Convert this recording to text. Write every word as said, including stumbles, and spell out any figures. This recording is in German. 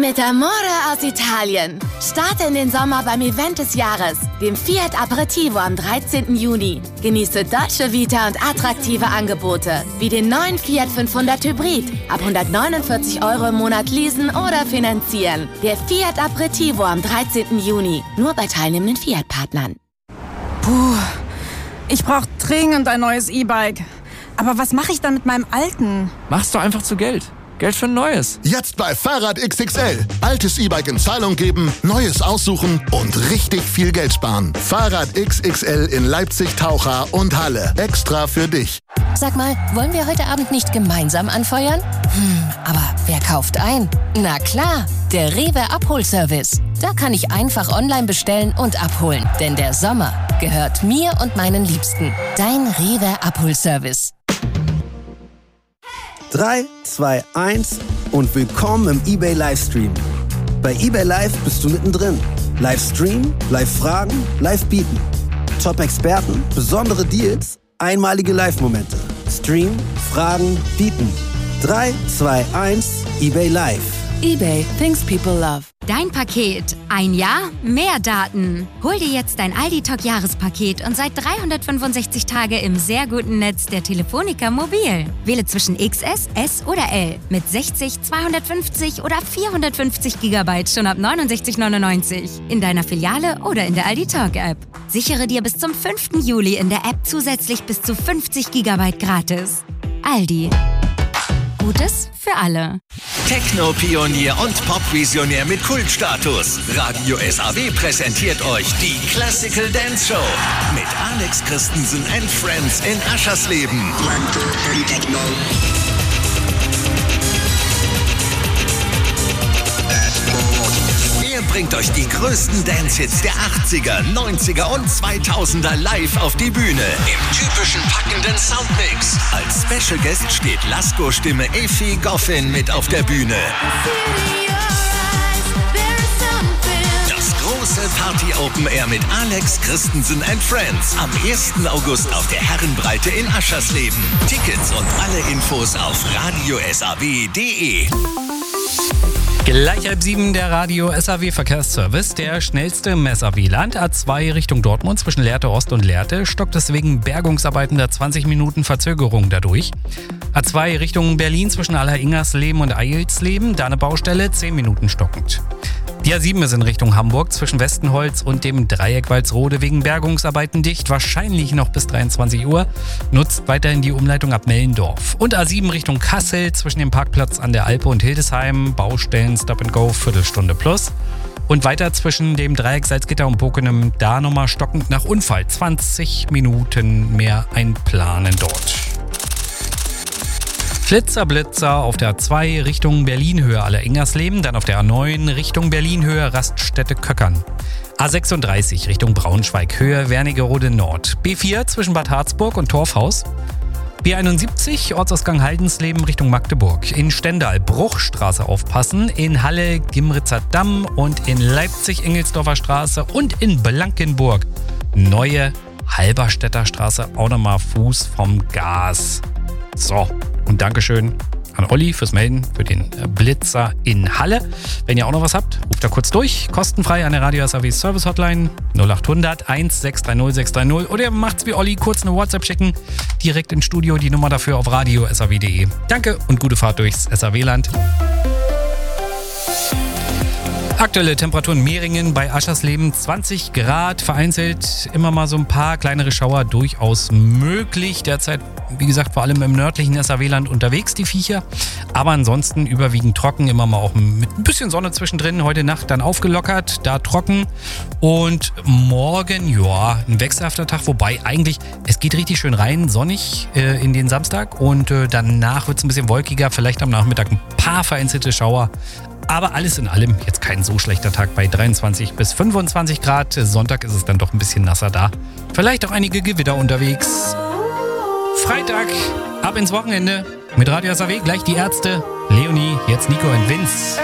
Mit Amore aus Italien. Starte in den Sommer beim Event des Jahres, dem Fiat Aperitivo am dreizehnten Juni. Genieße Dolce Vita und attraktive Angebote, wie den neuen Fiat fünfhundert Hybrid. Ab hundertneunundvierzig Euro im Monat leasen oder finanzieren. Der Fiat Aperitivo am dreizehnten Juni. Nur bei teilnehmenden Fiat-Partnern. Puh, ich brauche dringend ein neues E-Bike. Aber was mache ich dann mit meinem alten? Mach's doch einfach zu Geld. Geld für ein neues. Jetzt bei Fahrrad X X L. Altes E-Bike in Zahlung geben, neues aussuchen und richtig viel Geld sparen. Fahrrad X X L in Leipzig, Taucha und Halle. Extra für dich. Sag mal, wollen wir heute Abend nicht gemeinsam anfeuern? Hm, aber wer kauft ein? Na klar, der Rewe Abholservice. Da kann ich einfach online bestellen und abholen. Denn der Sommer gehört mir und meinen Liebsten. Dein Rewe Abholservice. drei, zwei, eins und willkommen im eBay Livestream. Bei eBay Live bist du mittendrin. Livestream, Live-Fragen, Live-Bieten. Top-Experten, besondere Deals, einmalige Live-Momente. Stream, Fragen, Bieten. drei, zwei, eins, eBay Live. eBay, things people love. Dein Paket. Ein Jahr, mehr Daten. Hol dir jetzt dein Aldi-Talk-Jahrespaket und seit dreihundertfünfundsechzig Tage im sehr guten Netz der Telefonica Mobil. Wähle zwischen X S, S oder L mit sechzig, zweihundertfünfzig oder vierhundertfünfzig Gigabyte schon ab neunundsechzig neunundneunzig in deiner Filiale oder in der Aldi-Talk-App. Sichere dir bis zum fünften Juli in der App zusätzlich bis zu fünfzig Gigabyte gratis. Aldi. Gutes für alle. Techno-Pionier und Pop-Visionär mit Kultstatus. Radio S A W präsentiert euch die Classical Dance Show mit Alex Christensen and Friends in Aschersleben. Er bringt euch die größten Dance-Hits der achtziger, neunziger und zweitausender live auf die Bühne. Im typischen packenden Soundmix. Als Special Guest steht Lasko-Stimme Effi Goffin mit auf der Bühne. Das große Party-Open Air mit Alex Christensen and Friends. Am ersten August auf der Herrenbreite in Aschersleben. Tickets und alle Infos auf radio s a w punkt d e. Gleich halb sieben der Radio S A W Verkehrsservice. Der schnellste im S A W-Land. A zwei Richtung Dortmund zwischen Lehrte Ost und Lehrte stockt es wegen Bergungsarbeiten der zwanzig Minuten Verzögerung dadurch. A zwei Richtung Berlin zwischen Aller-Ingersleben und Eilsleben. Da eine Baustelle, zehn Minuten stockend. Die A sieben ist in Richtung Hamburg zwischen Westenholz und dem Dreieck Walsrode wegen Bergungsarbeiten dicht. Wahrscheinlich noch bis dreiundzwanzig Uhr. Nutzt weiterhin die Umleitung ab Mellendorf. Und A sieben Richtung Kassel zwischen dem Parkplatz an der Alpe und Hildesheim. Baustellen Stop and Go, Viertelstunde plus. Und weiter zwischen dem Dreieck Salzgitter und Bokenem, da nochmal stockend nach Unfall. zwanzig Minuten mehr einplanen dort. Flitzer, Blitzer auf der A zwei Richtung Berlin-Höhe Aller-Ingersleben, dann auf der A neun Richtung Berlin-Höhe Raststätte-Köckern. A sechsunddreißig Richtung Braunschweig-Höhe Wernigerode Nord. B vier zwischen Bad Harzburg und Torfhaus. B einundsiebzig Ortsausgang Haldensleben Richtung Magdeburg. In Stendal Bruchstraße aufpassen, in Halle Gimritzer Damm und in Leipzig Engelsdorfer Straße und in Blankenburg Neue Halberstädter Straße auch nochmal Fuß vom Gas. So, und Dankeschön an Olli fürs Melden, für den Blitzer in Halle. Wenn ihr auch noch was habt, ruft da kurz durch. Kostenfrei an der Radio S A W Service Hotline null acht hundert eins sechs drei null sechs drei null oder ihr macht's wie Olli, kurz eine WhatsApp schicken. Direkt ins Studio, die Nummer dafür auf radio s a w punkt d e. Danke und gute Fahrt durchs S A W-Land. Aktuelle Temperaturen Mehringen bei Aschersleben zwanzig Grad, vereinzelt immer mal so ein paar kleinere Schauer durchaus möglich. Derzeit, wie gesagt, vor allem im nördlichen S A W-Land unterwegs, die Viecher. Aber ansonsten überwiegend trocken, immer mal auch mit ein bisschen Sonne zwischendrin. Heute Nacht dann aufgelockert, da trocken. Und morgen, ja, ein wechselhafter Tag. Wobei eigentlich, es geht richtig schön rein, sonnig äh, in den Samstag. Und äh, danach wird es ein bisschen wolkiger, vielleicht am Nachmittag ein paar vereinzelte Schauer. Aber alles in allem jetzt kein so schlechter Tag bei dreiundzwanzig bis fünfundzwanzig Grad. Sonntag ist es dann doch ein bisschen nasser da. Vielleicht auch einige Gewitter unterwegs. Freitag, ab ins Wochenende. Mit Radio S A W gleich die Ärzte. Leonie, jetzt Nico und Vince.